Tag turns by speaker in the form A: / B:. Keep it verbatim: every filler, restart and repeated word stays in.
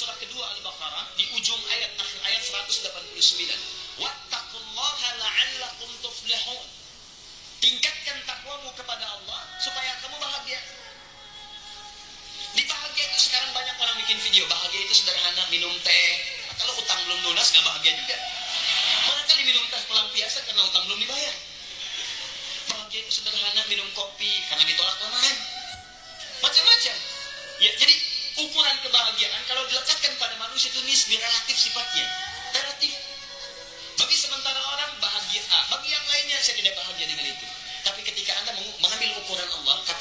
A: surah kedua Al-Baqarah di ujung ayat akhir ayat seratus delapan puluh sembilan. Wattaqullaha la'allakum tuflihun. Tingkatkan takwamu kepada Allah supaya kamu bahagia. Di bahagia itu sekarang banyak orang bikin video. Bahagia itu sederhana, minum teh. Kalau utang belum lunas gak bahagia juga. Barangkali minum teh pelampiasan karena utang belum dibayar. Bahagia itu sederhana, minum kopi karena ditolak lamaran. Macam-macam. Ya, jadi ukuran kebahagiaan kalau diletakkan pada manusia itu nisbi, relatif sifatnya. Relatif. Bagi sementara orang bahagia A, bagi yang lainnya saya tidak bahagia dengan itu. Tapi ketika Anda mengambil ukuran Allah,